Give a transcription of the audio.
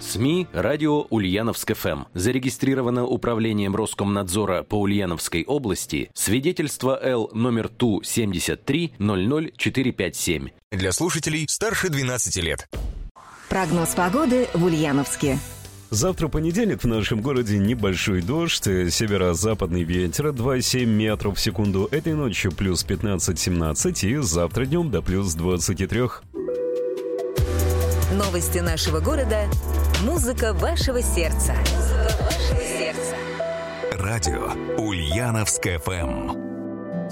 СМИ «Радио Ульяновск-ФМ». Зарегистрировано Управлением Роскомнадзора по Ульяновской области свидетельство Л номер ТУ 73 00457. Для слушателей старше 12 лет. Прогноз погоды в Ульяновске. Завтра понедельник, в нашем городе небольшой дождь, северо-западный ветер 2,7 метров в секунду. Этой ночью плюс 15-17 и завтра днем до плюс 23. Новости нашего города. Музыка вашего сердца. Радио Ульяновск-ФМ.